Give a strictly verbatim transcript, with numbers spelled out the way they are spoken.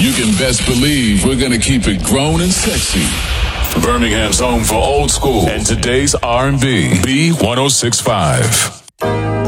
You can best believe we're gonna keep it grown and sexy. Birmingham's home for old school and today's R and B. B ten sixty-five.